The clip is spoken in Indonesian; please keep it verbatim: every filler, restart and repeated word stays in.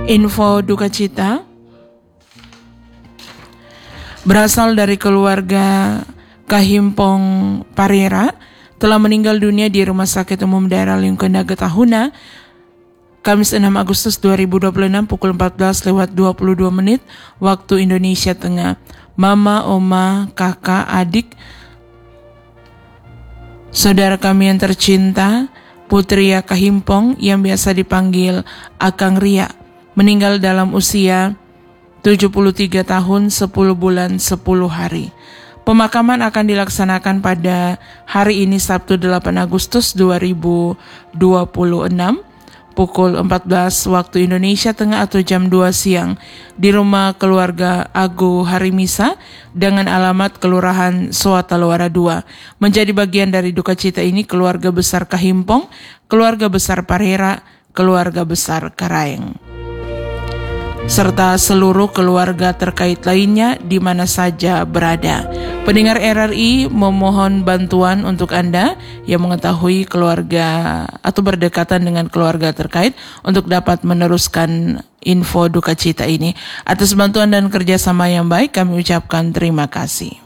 Info duka cita berasal dari keluarga Kahimpong Parera, telah meninggal dunia di Rumah Sakit Umum Daerah Lingkungan Naga Tahuna Kamis enam Agustus dua ribu dua puluh enam pukul empat belas lewat dua puluh dua menit waktu Indonesia Tengah. Mama, oma, kakak, adik, saudara kami yang tercinta, Putri Kahimpong yang biasa dipanggil Akang Ria, meninggal dalam usia tujuh puluh tiga tahun sepuluh bulan sepuluh hari. Pemakaman akan dilaksanakan pada hari ini Sabtu delapan Agustus dua ribu dua puluh enam pukul empat belas waktu Indonesia Tengah atau jam dua siang di rumah keluarga Agu Harimisa dengan alamat Kelurahan Soataluara dua. Menjadi bagian dari duka cita ini keluarga besar Kahimpong, keluarga besar Parera, keluarga besar Karaeng, serta seluruh keluarga terkait lainnya di mana saja berada. Pendengar R R I memohon bantuan untuk Anda yang mengetahui keluarga atau berdekatan dengan keluarga terkait untuk dapat meneruskan info duka cita ini. Atas bantuan dan kerjasama yang baik kami ucapkan terima kasih.